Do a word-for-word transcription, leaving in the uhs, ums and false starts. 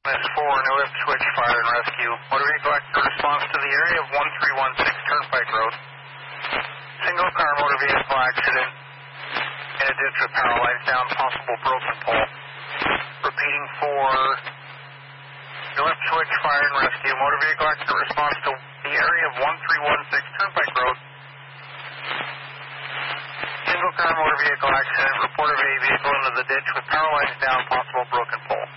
Miss four, no Ipswich Fire and Rescue. Motor vehicle active response to the area of one three one six Turnpike Road. Single car motor vehicle accident in a ditch with power lines down, possible broken pole. Repeating for no Ipswich Fire and Rescue. Motor vehicle active response to the area of one three one six Turnpike Road. Single car motor vehicle accident. Report of a vehicle into the ditch with power lines down, possible broken pole.